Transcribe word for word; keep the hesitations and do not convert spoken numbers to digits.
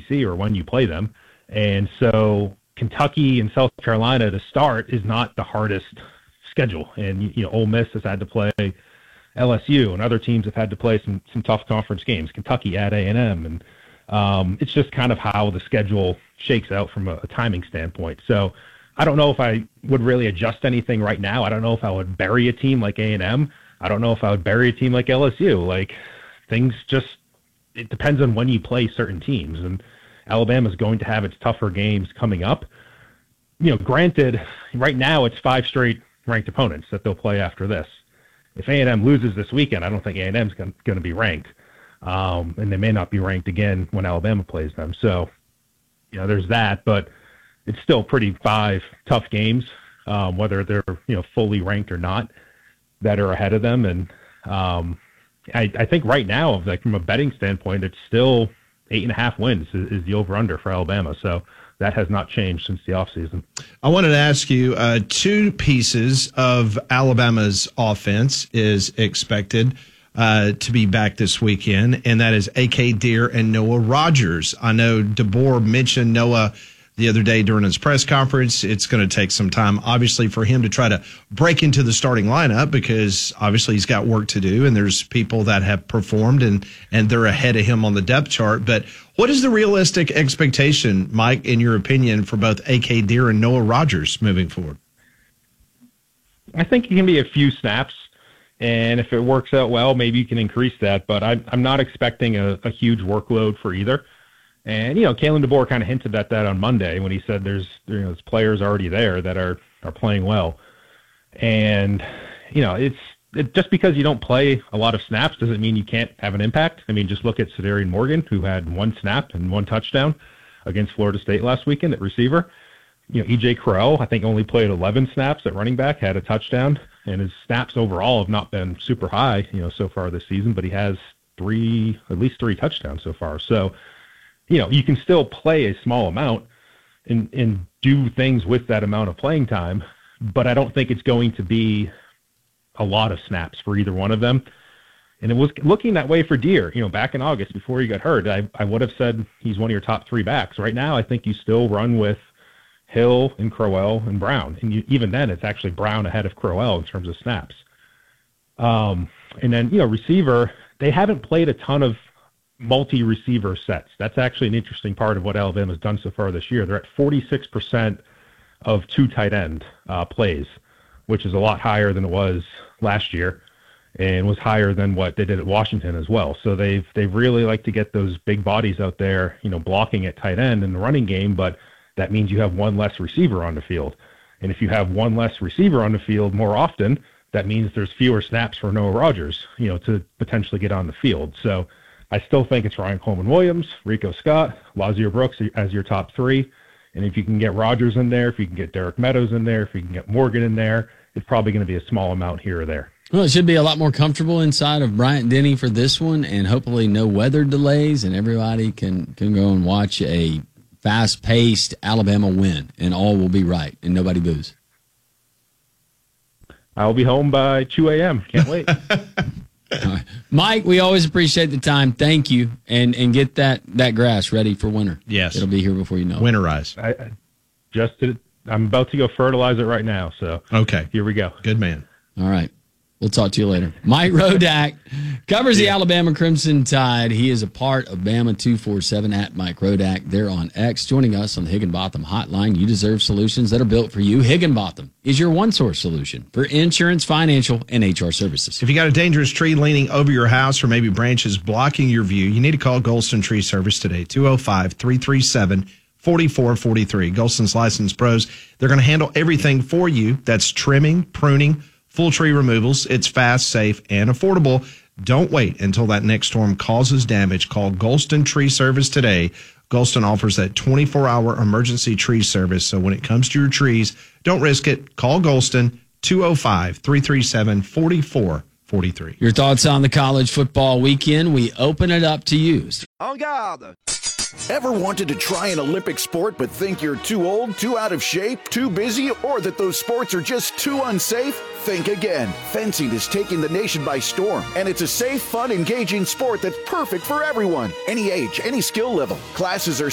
C or when you play them. And so Kentucky and South Carolina to start is not the hardest schedule. And, you know, Ole Miss has had to play L S U, and other teams have had to play some some tough conference games, Kentucky at A and M. And um, it's just kind of how the schedule shakes out from a, a timing standpoint. So I don't know if I would really adjust anything right now. I don't know if I would bury a team like A and M. I don't know if I would bury a team like L S U. Like, things just, it depends on when you play certain teams. And Alabama's going to have its tougher games coming up. You know, granted, right now it's five straight ranked opponents that they'll play after this. If A and M loses this weekend, I don't think A and M's going to be ranked. Um, and they may not be ranked again when Alabama plays them. So, you know, there's that. But it's still pretty five tough games, um, whether they're, you know, fully ranked or not, that are ahead of them. And um, I, I think right now, like from a betting standpoint, it's still eight and a half wins is, is the over-under for Alabama. So that has not changed since the offseason. I wanted to ask you, uh, two pieces of Alabama's offense is expected uh, to be back this weekend, and that is A K Deer and Noah Rogers. I know DeBoer mentioned Noah the other day during his press conference. It's going to take some time, obviously, for him to try to break into the starting lineup because obviously he's got work to do, and there's people that have performed and, and they're ahead of him on the depth chart. But what is the realistic expectation, Mike, in your opinion, for both A K Deer and Noah Rogers moving forward? I think it can be a few snaps, and if it works out well, maybe you can increase that. But I, I'm not expecting a, a huge workload for either. And, you know, Kalen DeBoer kind of hinted at that on Monday when he said there's, you know, there's players already there that are, are playing well. And, you know, it's it, just because you don't play a lot of snaps doesn't mean you can't have an impact. I mean, just look at Cedarian Morgan, who had one snap and one touchdown against Florida State last weekend at receiver. You know, E J Crowell, I think, only played eleven snaps at running back, had a touchdown, and his snaps overall have not been super high, you know, so far this season, but he has three, at least three touchdowns so far. So, you know, you can still play a small amount and, and do things with that amount of playing time, but I don't think it's going to be a lot of snaps for either one of them. And it was looking that way for Deer, you know, back in August before he got hurt. I, I would have said he's one of your top three backs. Right now, I think you still run with Hill and Crowell and Brown. And you, even then, it's actually Brown ahead of Crowell in terms of snaps. Um, and then, you know, receiver, they haven't played a ton of multi-receiver sets. That's actually an interesting part of what Alabama's done so far this year. They're at forty-six percent of two tight end uh, plays, which is a lot higher than it was last year and was higher than what they did at Washington as well. So they've they've really like to get those big bodies out there, you know, blocking at tight end in the running game, but that means you have one less receiver on the field. And if you have one less receiver on the field more often, that means there's fewer snaps for Noah Rogers, you know, to potentially get on the field. So I still think it's Ryan Coleman-Williams, Rico Scott, Lazir Brooks as your top three. And if you can get Rogers in there, if you can get Derek Meadows in there, if you can get Morgan in there, it's probably going to be a small amount here or there. Well, it should be a lot more comfortable inside of Bryant-Denny for this one, and hopefully no weather delays, and everybody can, can go and watch a fast-paced Alabama win, and all will be right, and nobody boos. I'll be home by two a.m. Can't wait. Right. Mike, we always appreciate the time. Thank you, and and get that, that grass ready for winter. Yes, it'll be here before you know it. Winterize. I, I just did, I'm about to go fertilize it right now. So okay, here we go. Good man. All right. We'll talk to you later. Mike Rodak covers the Alabama Crimson Tide. He is a part of Bama two forty-seven at Mike Rodak. They're on X, joining us on the Higginbotham Hotline. You deserve solutions that are built for you. Higginbotham is your one-source solution for insurance, financial, and H R services. If you got a dangerous tree leaning over your house or maybe branches blocking your view, you need to call Golston Tree Service today, two oh five, three three seven, four four four three. Golston's licensed pros. They're going to handle everything for you. That's trimming, pruning, full tree removals. It's fast, safe, and affordable. Don't wait until that next storm causes damage. Call Golston Tree Service today. Golston offers that twenty-four hour emergency tree service. So when it comes to your trees, don't risk it. Call Golston, two oh five, three three seven, four four four three. Your thoughts on the college football weekend? We open it up to you. En garde! Ever wanted to try an Olympic sport but think you're too old, too out of shape, too busy, or that those sports are just too unsafe? Think again. Fencing is taking the nation by storm, and it's a safe, fun, engaging sport that's perfect for everyone. Any age, any skill level. Classes are